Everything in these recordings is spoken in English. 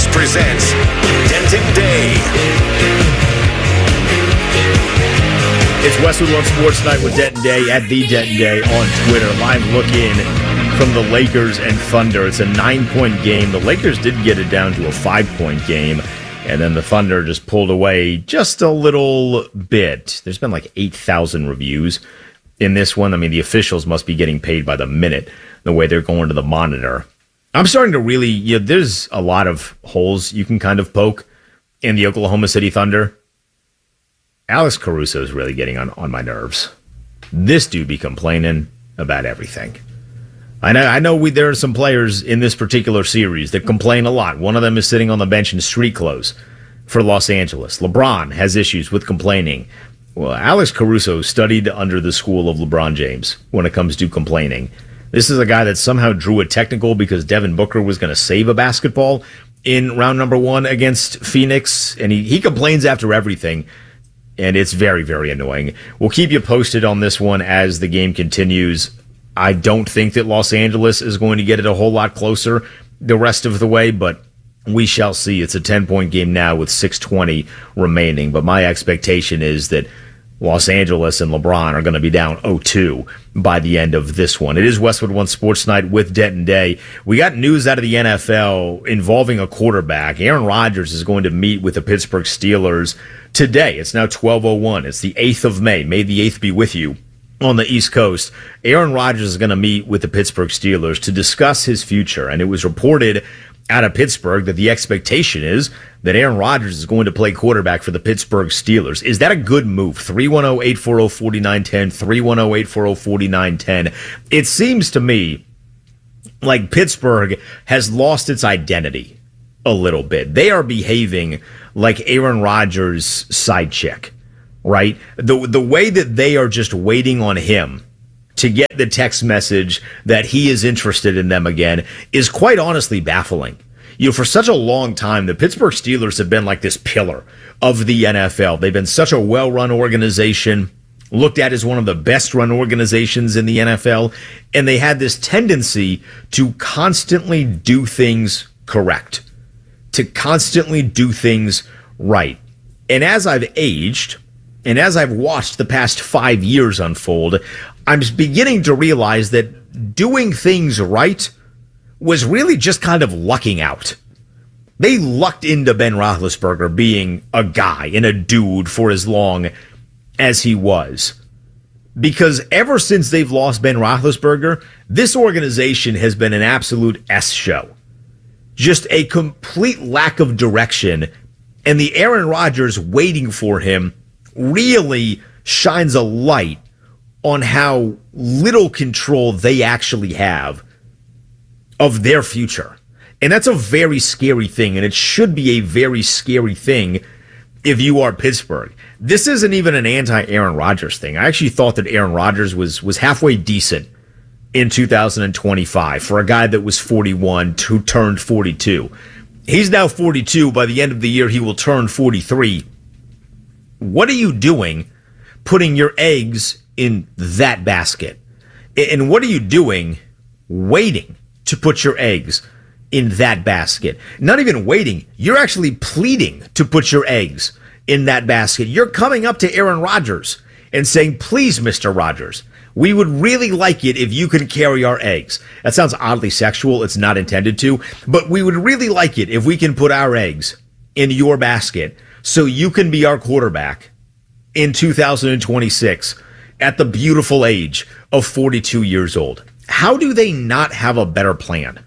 Sports presents Denton Day. It's Westwood One Sports Night with Denton Day at the Denton Day on Twitter. Live look in from the Lakers and Thunder. It's a 9-point game. The Lakers did get it down to a 5-point game, and then the Thunder just pulled away just a little bit. There's been like 8,000 reviews in this one. I mean, the officials must be getting paid by the minute, the way they're going to the monitor. I'm starting to really, there's a lot of holes you can kind of poke in the Oklahoma City Thunder. Alex Caruso is really getting on my nerves. This dude be complaining about everything. I know there are some players in this particular series that complain a lot. One of them is sitting on the bench in street clothes for Los Angeles. LeBron has issues with complaining. Well, Alex Caruso studied under the school of LeBron James when it comes to complaining. This is a guy that somehow drew a technical because Devin Booker was going to save a basketball in round number 1 against Phoenix, and he complains after everything, and it's very, very annoying. We'll keep you posted on this one as the game continues. I don't think that Los Angeles is going to get it a whole lot closer the rest of the way, but we shall see. It's a 10-point game now with 6:20 remaining, but my expectation is that Los Angeles and LeBron are going to be down 0-2 by the end of this one. It is Westwood One Sports Night with Denton Day. We got news out of the NFL involving a quarterback. Aaron Rodgers is going to meet with the Pittsburgh Steelers today. It's now 12:01. It's the 8th of May. May the 8th be with you on the East Coast. Aaron Rodgers is going to meet with the Pittsburgh Steelers to discuss his future, and it was reported out of Pittsburgh that the expectation is that Aaron Rodgers is going to play quarterback for the Pittsburgh Steelers. Is that a good move? 310-840-4910, 310-840-4910. It seems to me like Pittsburgh has lost its identity a little bit. They are behaving like Aaron Rodgers' side chick, right? The way that they are just waiting on him to get the text message that he is interested in them again is quite honestly baffling. For such a long time, the Pittsburgh Steelers have been like this pillar of the NFL. They've been such a well-run organization, looked at as one of the best-run organizations in the NFL, and they had this tendency to constantly do things correct, to constantly do things right. And as I've aged, and as I've watched the past 5 years unfold, I'm beginning to realize that doing things right was really just kind of lucking out. They lucked into Ben Roethlisberger being a guy and a dude for as long as he was. Because ever since they've lost Ben Roethlisberger, this organization has been an absolute S show. Just a complete lack of direction, and the Aaron Rodgers waiting for him really shines a light on how little control they actually have of their future. And that's a very scary thing, and it should be a very scary thing if you are Pittsburgh. This isn't even an anti-Aaron Rodgers thing. I actually thought that Aaron Rodgers was halfway decent in 2025 for a guy that was 41 who turned 42. He's now 42. By the end of the year, he will turn 43. What are you doing putting your eggs in that basket? And what are you doing waiting to put your eggs in that basket? Not even waiting. You're actually pleading to put your eggs in that basket. You're coming up to Aaron Rodgers and saying, please, Mr. Rodgers, we would really like it if you could carry our eggs. That sounds oddly sexual. It's not intended to, but we would really like it if we can put our eggs in your basket so you can be our quarterback in 2026 at the beautiful age of 42 years old. How do they not have a better plan?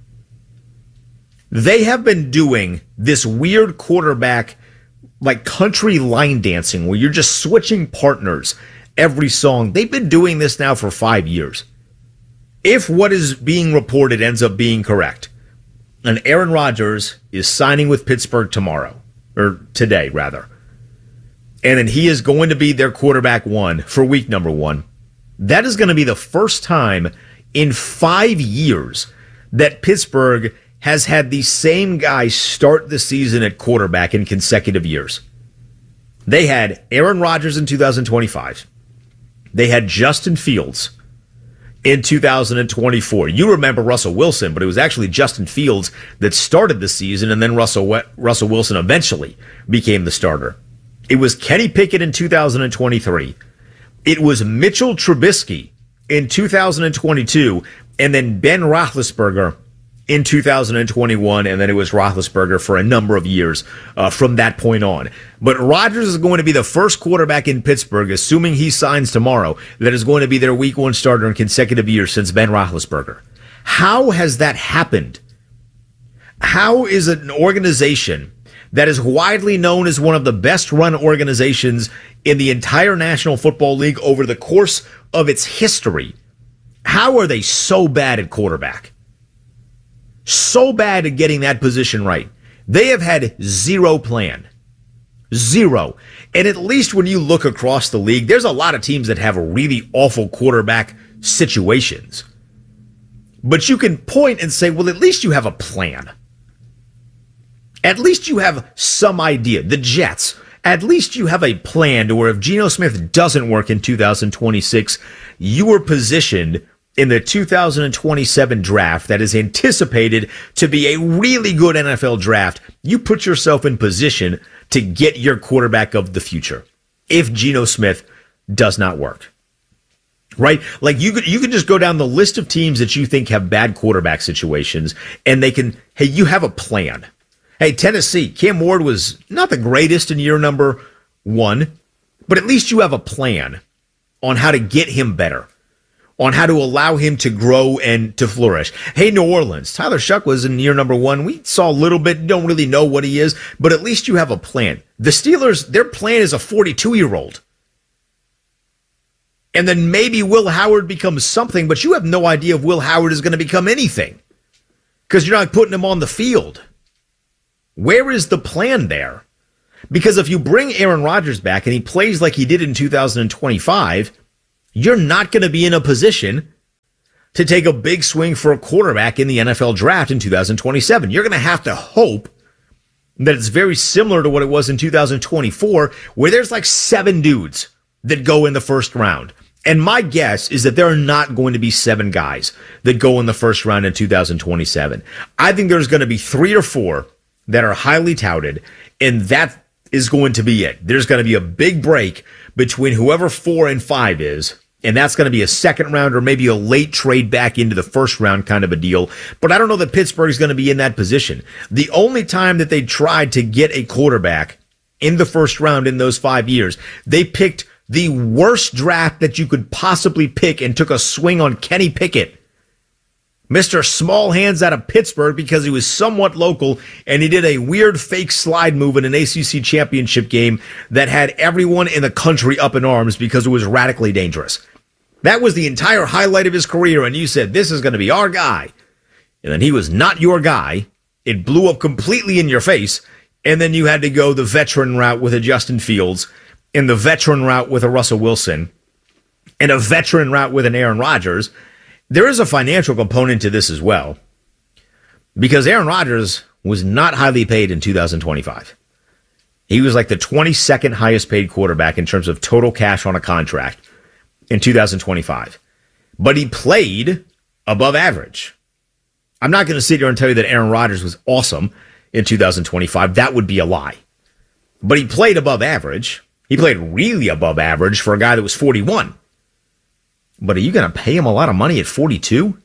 They have been doing this weird quarterback, like country line dancing, where you're just switching partners every song. They've been doing this now for 5 years. If what is being reported ends up being correct, and Aaron Rodgers is signing with Pittsburgh tomorrow, or today, rather, and then he is going to be their quarterback 1 for week number 1, that is going to be the first time in 5 years that Pittsburgh has had the same guy start the season at quarterback in consecutive years. They had Aaron Rodgers in 2025. They had Justin Fields in 2024. You remember Russell Wilson, but it was actually Justin Fields that started the season, and then Russell Wilson eventually became the starter. It was Kenny Pickett in 2023. It was Mitchell Trubisky in 2022, and then Ben Roethlisberger in 2021, and then it was Roethlisberger for a number of years from that point on. But Rodgers is going to be the first quarterback in Pittsburgh, assuming he signs tomorrow, that is going to be their week one starter in consecutive years since Ben Roethlisberger. How has that happened? How is an organization that is widely known as one of the best run organizations in the entire National Football League over the course of its history, how are they so bad at quarterback? So bad at getting that position right. They have had zero plan. Zero. And at least when you look across the league, there's a lot of teams that have really awful quarterback situations. But you can point and say, well, at least you have a plan. At least you have some idea. The Jets, at least you have a plan to where if Geno Smith doesn't work in 2026, you are positioned in the 2027 draft that is anticipated to be a really good NFL draft. You put yourself in position to get your quarterback of the future if Geno Smith does not work. Right? Like you could just go down the list of teams that you think have bad quarterback situations, and they can, hey, you have a plan. Hey, Tennessee, Cam Ward was not the greatest in year number 1, but at least you have a plan on how to get him better, on how to allow him to grow and to flourish. Hey, New Orleans, Tyler Shuck was in year number 1. We saw a little bit, don't really know what he is, but at least you have a plan. The Steelers, their plan is a 42-year-old. And then maybe Will Howard becomes something, but you have no idea if Will Howard is going to become anything because you're not putting him on the field. Where is the plan there? Because if you bring Aaron Rodgers back and he plays like he did in 2025, you're not going to be in a position to take a big swing for a quarterback in the NFL draft in 2027. You're going to have to hope that it's very similar to what it was in 2024, where there's like 7 dudes that go in the first round. And my guess is that there are not going to be 7 guys that go in the first round in 2027. I think there's going to be 3 or 4 that are highly touted, and that is going to be it. There's going to be a big break between whoever 4 and 5 is, and that's going to be a second round or maybe a late trade back into the first round kind of a deal. But I don't know that Pittsburgh is going to be in that position. The only time that they tried to get a quarterback in the first round in those 5 years, they picked the worst draft that you could possibly pick and took a swing on Kenny Pickett, Mr. Small Hands out of Pittsburgh, because he was somewhat local and he did a weird fake slide move in an ACC championship game that had everyone in the country up in arms because it was radically dangerous. That was the entire highlight of his career, and you said, this is going to be our guy. And then he was not your guy. It blew up completely in your face, and then you had to go the veteran route with a Justin Fields, and the veteran route with a Russell Wilson, and a veteran route with an Aaron Rodgers. There is a financial component to this as well, because Aaron Rodgers was not highly paid in 2025. He was like the 22nd highest paid quarterback in terms of total cash on a contract in 2025. But he played above average. I'm not going to sit here and tell you that Aaron Rodgers was awesome in 2025. That would be a lie. But he played above average. He played really above average for a guy that was 41. But are you going to pay him a lot of money at 42?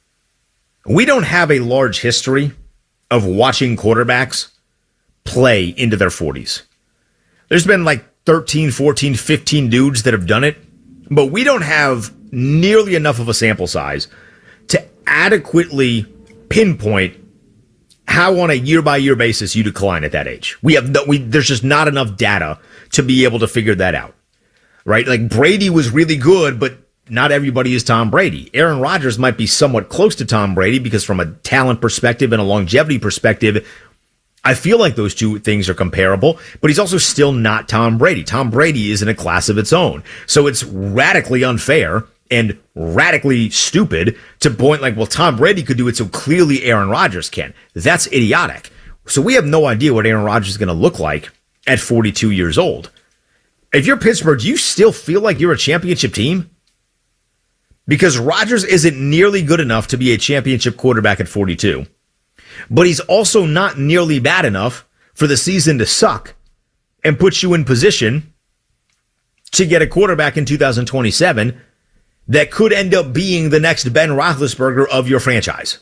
We don't have a large history of watching quarterbacks play into their 40s. There's been like 13, 14, 15 dudes that have done it, but we don't have nearly enough of a sample size to adequately pinpoint how on a year-by-year basis you decline at that age. There's just not enough data to be able to figure that out, right? Like Brady was really good, but not everybody is Tom Brady. Aaron Rodgers might be somewhat close to Tom Brady because from a talent perspective and a longevity perspective, I feel like those two things are comparable, but he's also still not Tom Brady. Tom Brady is in a class of its own. So it's radically unfair and radically stupid to point like, well, Tom Brady could do it, so clearly Aaron Rodgers can. That's idiotic. So we have no idea what Aaron Rodgers is going to look like at 42 years old. If you're Pittsburgh, do you still feel like you're a championship team? because Rodgers isn't nearly good enough to be a championship quarterback at 42. But he's also not nearly bad enough for the season to suck and put you in position to get a quarterback in 2027 that could end up being the next Ben Roethlisberger of your franchise.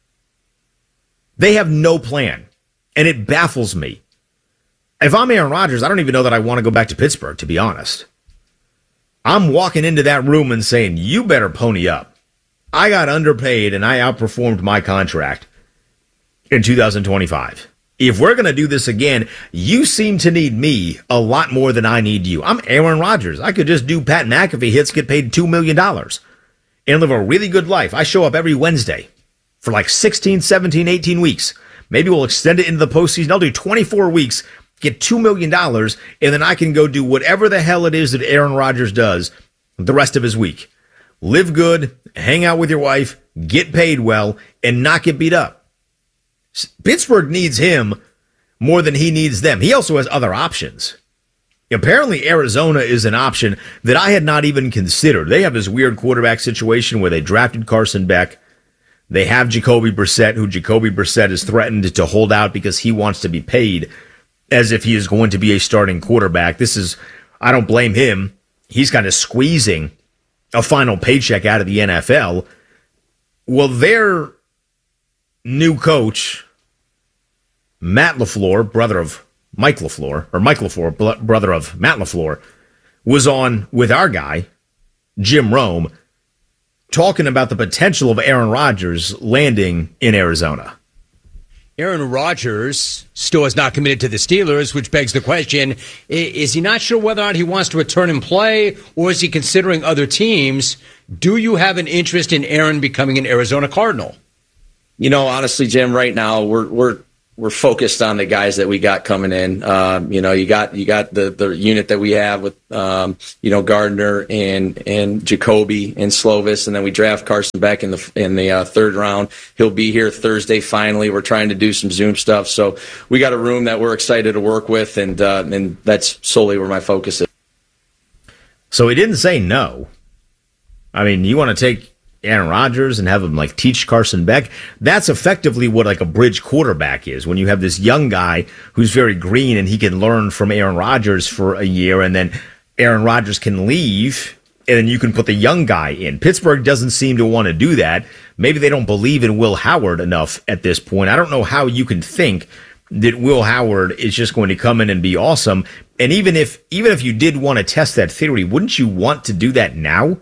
They have no plan, and it baffles me. If I'm Aaron Rodgers, I don't even know that I want to go back to Pittsburgh, to be honest. I'm walking into that room and saying, you better pony up. I got underpaid and I outperformed my contract in 2025. If we're going to do this again, you seem to need me a lot more than I need you. I'm Aaron Rodgers. I could just do Pat McAfee hits, get paid $2 million, and live a really good life. I show up every Wednesday for like 16, 17, 18 weeks. Maybe we'll extend it into the postseason. I'll do 24 weeks, get $2 million, and then I can go do whatever the hell it is that Aaron Rodgers does the rest of his week. Live good, hang out with your wife, get paid well, and not get beat up. Pittsburgh needs him more than he needs them. He also has other options. Apparently, Arizona is an option that I had not even considered. They have this weird quarterback situation where they drafted Carson Beck. They have Jacoby Brissett, who Jacoby Brissett has threatened to hold out because he wants to be paid as if he is going to be a starting quarterback. I don't blame him. He's kind of squeezing a final paycheck out of the NFL. Well, their new coach, Matt LaFleur, brother of Mike LaFleur, or Mike LaFleur, brother of Matt LaFleur, was on with our guy, Jim Rome, talking about the potential of Aaron Rodgers landing in Arizona. Aaron Rodgers still has not committed to the Steelers, which begs the question, is he not sure whether or not he wants to return and play, or is he considering other teams? Do you have an interest in Aaron becoming an Arizona Cardinal? You know, honestly, Jim, right now we're focused on the guys that we got coming in. You got the unit that we have with Gardner and Jacoby and Slovis, and then we draft Carson Beck in the third round. He'll be here Thursday. Finally, we're trying to do some Zoom stuff, so we got a room that we're excited to work with, and that's solely where my focus is. So he didn't say no. I mean, you want to take Aaron Rodgers and have him like teach Carson Beck? That's effectively what like a bridge quarterback is. When you have this young guy who's very green and he can learn from Aaron Rodgers for a year, and then Aaron Rodgers can leave and then you can put the young guy in. Pittsburgh doesn't seem to want to do that. Maybe they don't believe in Will Howard enough at this point. I don't know how you can think that Will Howard is just going to come in and be awesome. And even if you did want to test that theory, wouldn't you want to do that now?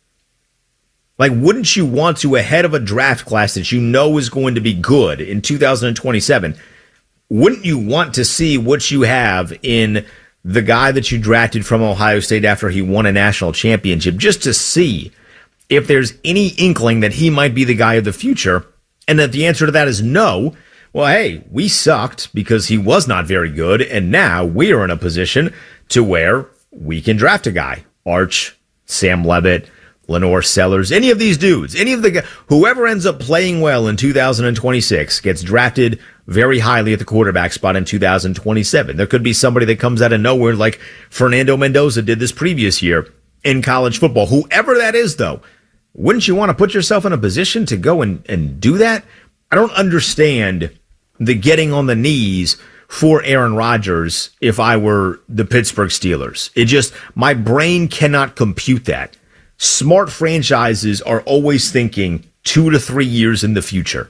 Like, wouldn't you want to, ahead of a draft class that you know is going to be good in 2027, wouldn't you want to see what you have in the guy that you drafted from Ohio State after he won a national championship, just to see if there's any inkling that he might be the guy of the future? And that the answer to that is no. Well, hey, we sucked because he was not very good, and now we are in a position to where we can draft a guy. Arch, Sam Levitt, Lenore Sellers, any of these dudes, whoever ends up playing well in 2026 gets drafted very highly at the quarterback spot in 2027. There could be somebody that comes out of nowhere like Fernando Mendoza did this previous year in college football. Whoever that is, though, wouldn't you want to put yourself in a position to go and do that? I don't understand the getting on the knees for Aaron Rodgers if I were the Pittsburgh Steelers. My brain cannot compute that. Smart franchises are always thinking 2 to 3 years in the future.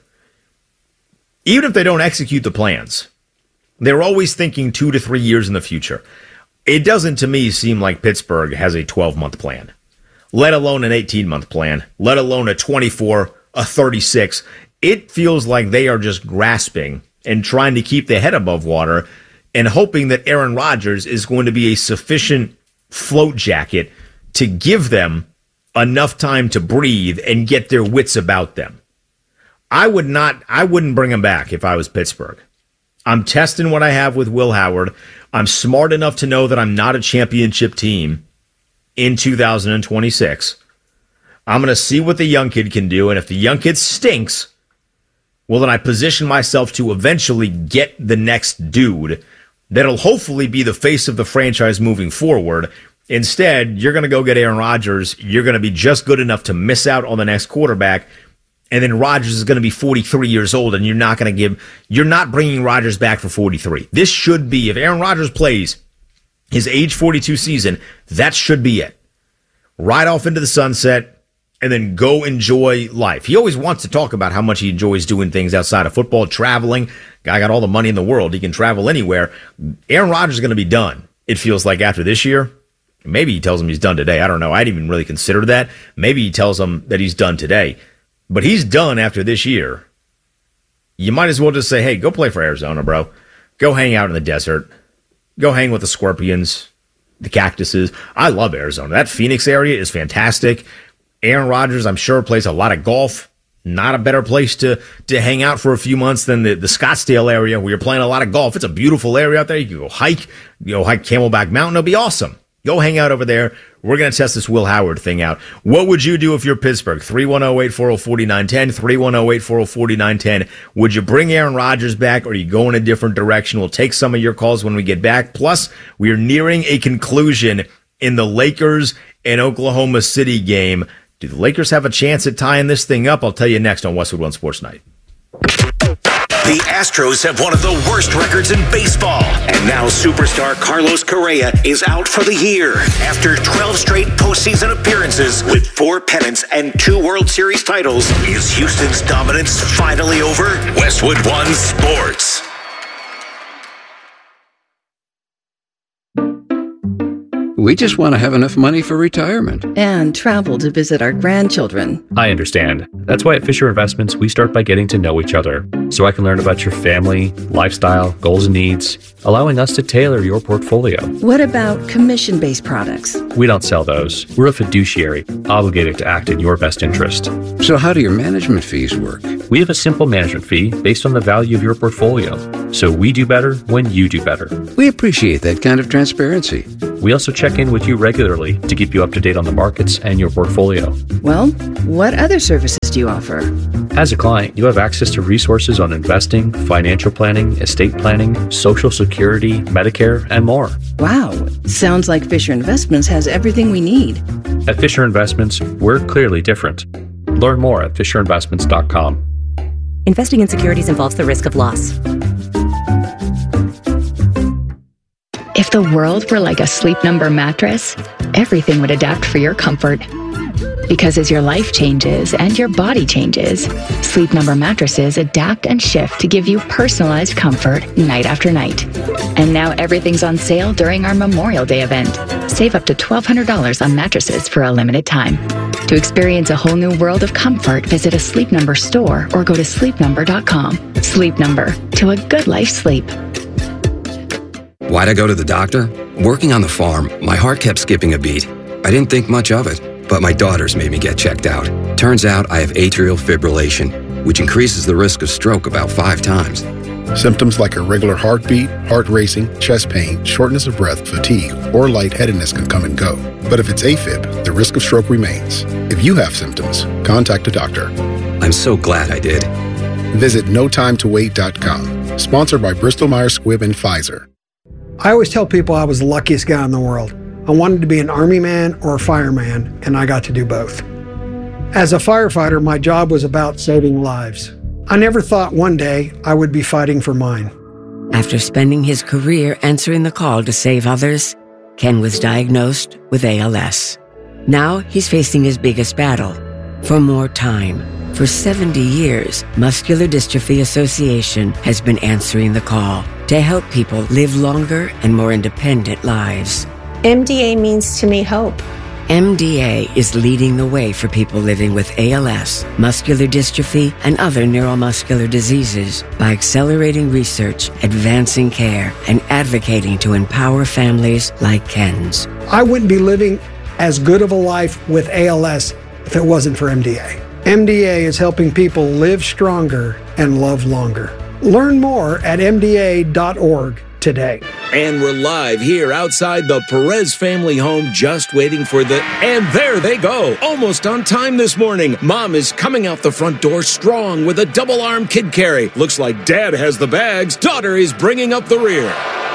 Even if they don't execute the plans, they're always thinking 2 to 3 years in the future. It doesn't, to me, seem like Pittsburgh has a 12-month plan, let alone an 18-month plan, let alone a 24, a 36. It feels like they are just grasping and trying to keep their head above water and hoping that Aaron Rodgers is going to be a sufficient float jacket to give them enough time to breathe and get their wits about them. I wouldn't bring him back if I was Pittsburgh. I'm testing what I have with Will Howard. I'm smart enough to know that I'm not a championship team in 2026. I'm going to see what the young kid can do, and if the young kid stinks, well, then I position myself to eventually get the next dude that'll hopefully be the face of the franchise moving forward, Instead, you're going to go get Aaron Rodgers. You're going to be just good enough to miss out on the next quarterback. And then Rodgers is going to be 43 years old, and you're not bringing Rodgers back for 43. This should be, if Aaron Rodgers plays his age 42 season, that should be it. Ride off into the sunset and then go enjoy life. He always wants to talk about how much he enjoys doing things outside of football, traveling. Guy got all the money in the world. He can travel anywhere. Aaron Rodgers is going to be done, it feels like, after this year. Maybe he tells him he's done today. I don't know. I didn't even really consider that. Maybe he tells him that he's done today. But he's done after this year. You might as well just say, hey, go play for Arizona, bro. Go hang out in the desert. Go hang with the scorpions, the cactuses. I love Arizona. That Phoenix area is fantastic. Aaron Rodgers, I'm sure, plays a lot of golf. Not a better place to hang out for a few months than the Scottsdale area where you're playing a lot of golf. It's a beautiful area out there. You can go hike. Hike Camelback Mountain. It'll be awesome. Go hang out over there. We're going to test this Will Howard thing out. What would you do if you're Pittsburgh? 310-840-4910, 310-840-4910. Would you bring Aaron Rodgers back, or are you go in a different direction? We'll take some of your calls when we get back. Plus, we are nearing a conclusion in the Lakers and Oklahoma City game. Do the Lakers have a chance at tying this thing up? I'll tell you next on Westwood One Sports Night. The Astros have one of the worst records in baseball. And now superstar Carlos Correa is out for the year after 12 straight postseason appearances with 4 pennants and 2 World Series titles. Is Houston's dominance finally over? Westwood One Sports. We just want to have enough money for retirement. And travel to visit our grandchildren. I understand. That's why at Fisher Investments, we start by getting to know each other, so I can learn about your family, lifestyle, goals and needs, allowing us to tailor your portfolio. What about commission-based products? We don't sell those. We're a fiduciary, obligated to act in your best interest. So how do your management fees work? We have a simple management fee based on the value of your portfolio. So we do better when you do better. We appreciate that kind of transparency. We also check in with you regularly to keep you up to date on the markets and your portfolio. Well, what other services do you offer? As a client, you have access to resources on investing, financial planning, estate planning, Social Security, Medicare, and more. Wow. Sounds like Fisher Investments has everything we need. At Fisher Investments, we're clearly different. Learn more at FisherInvestments.com. Investing in securities involves the risk of loss. If the world were like a Sleep Number mattress, everything would adapt for your comfort. Because as your life changes and your body changes, Sleep Number mattresses adapt and shift to give you personalized comfort night after night. And now everything's on sale during our Memorial Day event. Save up to $1,200 on mattresses for a limited time. To experience a whole new world of comfort, visit a Sleep Number store or go to sleepnumber.com. Sleep Number, to a good night's sleep. Why'd I go to the doctor? Working on the farm, my heart kept skipping a beat. I didn't think much of it, but my daughters made me get checked out. Turns out I have atrial fibrillation, which increases the risk of stroke about 5 times. Symptoms like irregular heartbeat, heart racing, chest pain, shortness of breath, fatigue, or lightheadedness can come and go. But if it's AFib, the risk of stroke remains. If you have symptoms, contact a doctor. I'm so glad I did. Visit NoTimeToWait.com. Sponsored by Bristol-Myers Squibb and Pfizer. I always tell people I was the luckiest guy in the world. I wanted to be an Army man or a fireman, and I got to do both. As a firefighter, my job was about saving lives. I never thought one day I would be fighting for mine. After spending his career answering the call to save others, Ken was diagnosed with ALS. Now he's facing his biggest battle, for more time. For 70 years, Muscular Dystrophy Association has been answering the call to help people live longer and more independent lives. MDA means to me hope. MDA is leading the way for people living with ALS, muscular dystrophy, and other neuromuscular diseases by accelerating research, advancing care, and advocating to empower families like Ken's. I wouldn't be living as good of a life with ALS if it wasn't for MDA. MDA is helping people live stronger and love longer. Learn more at MDA.org today. And we're live here outside the Perez family home, just waiting for and there they go, almost on time this morning. Mom is coming out the front door strong with a double-arm kid carry. Looks like Dad has the bags. Daughter is bringing up the rear.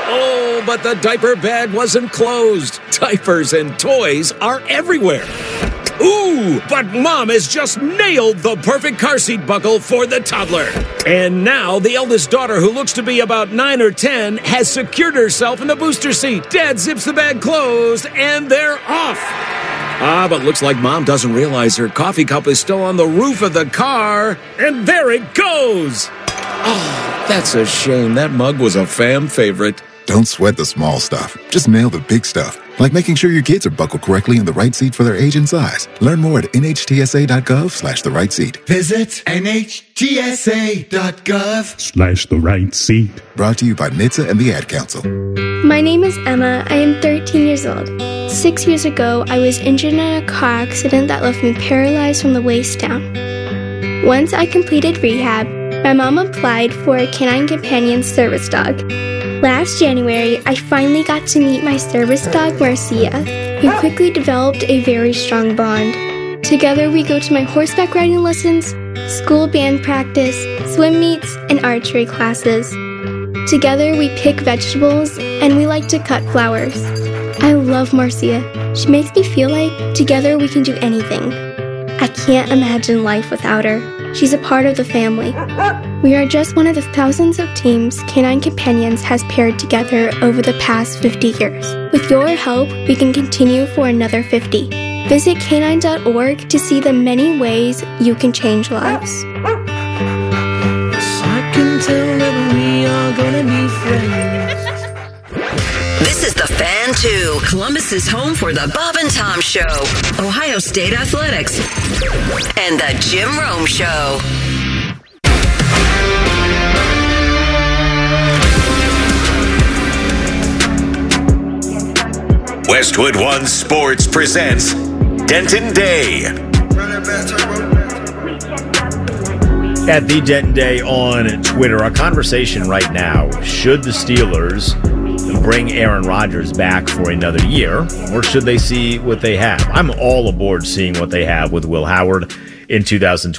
Oh, but the diaper bag wasn't closed. Diapers and toys are everywhere. Ooh, but Mom has just nailed the perfect car seat buckle for the toddler. And now the eldest daughter, who looks to be about 9 or 10, has secured herself in the booster seat. Dad zips the bag closed, and they're off. But looks like Mom doesn't realize her coffee cup is still on the roof of the car. And there it goes. Oh, that's a shame. That mug was a fam favorite. Don't sweat the small stuff. Just nail the big stuff. Like making sure your kids are buckled correctly in the right seat for their age and size. Learn more at nhtsa.gov/the right seat. Visit nhtsa.gov/the right seat. Brought to you by NHTSA and the Ad Council. My name is Emma. I am 13 years old. 6 years ago, I was injured in a car accident that left me paralyzed from the waist down. Once I completed rehab, my mom applied for a Canine Companion service dog. Last January, I finally got to meet my service dog, Marcia. We quickly developed a very strong bond. Together, we go to my horseback riding lessons, school band practice, swim meets, and archery classes. Together, we pick vegetables, and we like to cut flowers. I love Marcia. She makes me feel like together we can do anything. I can't imagine life without her. She's a part of the family. We are just one of the thousands of teams Canine Companions has paired together over the past 50 years. With your help, we can continue for another 50. Visit canine.org to see the many ways you can change lives. I can tell that we are gonna be friends. This is the Fan 2, Columbus's home for the Bob and Tom Show, Ohio State Athletics, and the Jim Rome Show. Westwood One Sports presents Denton Day. At the Denton Day on Twitter, a conversation right now: should the Steelers bring Aaron Rodgers back for another year, or should they see what they have? I'm all aboard seeing what they have with Will Howard in 2020.